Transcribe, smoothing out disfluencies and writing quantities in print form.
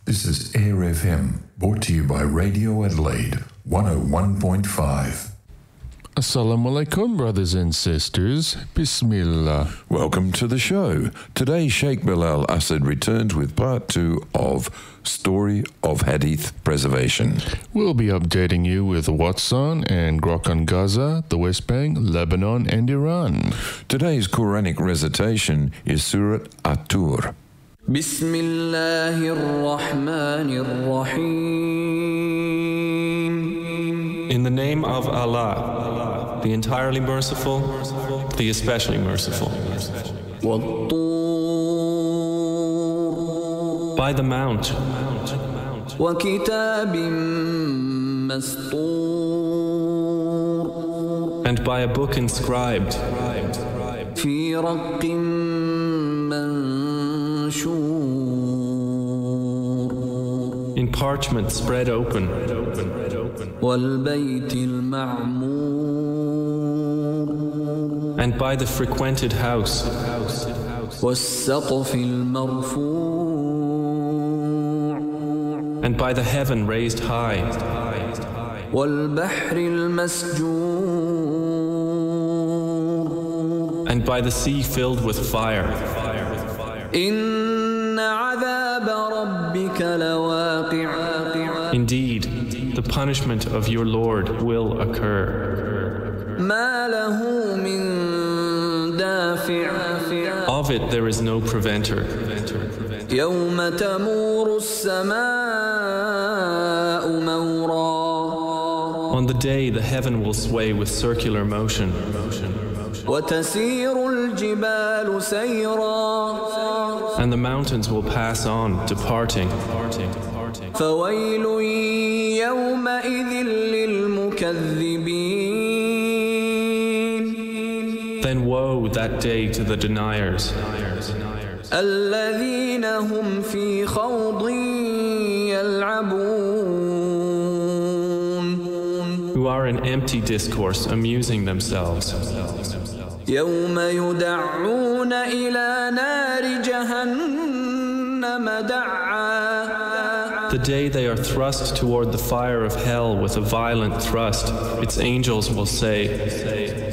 This is Air FM, brought to you by Radio Adelaide 101.5. Assalamu alaikum, brothers and sisters. Bismillah. Welcome to the show. Today, Sheikh Bilal Asad returns with part 2 of Story of Hadith Preservation. We'll be updating you with what's on and grok on Gaza, the West Bank, Lebanon, and Iran. Today's Quranic recitation is Surat At-Tur. Bismillahir-Rahmanir-Rahim. In the name of Allah, the entirely merciful, the especially merciful. By the Mount, and by a book inscribed in parchment spread open, and by the frequented house, and by the heaven raised high, and by the sea filled with fire. Indeed, the punishment of your Lord will occur. Of it there is no preventer. On the day the heaven will sway with circular motion, and the mountains will pass on, departing. Then woe that day to the deniers, who are in empty discourse, amusing themselves. The day they are thrust toward the fire of hell with a violent thrust, its angels will say,